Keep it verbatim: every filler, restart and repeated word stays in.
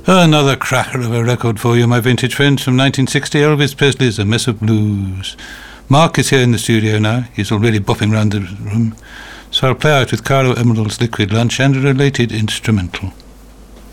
Another cracker of a record for you, my vintage friends, from nineteen sixty, Elvis Presley's A Mess of Blues. Mark is here in the studio now. He's already bopping round the room. So I'll play out with Caro Emerald's Liquid Lunch and a related instrumental.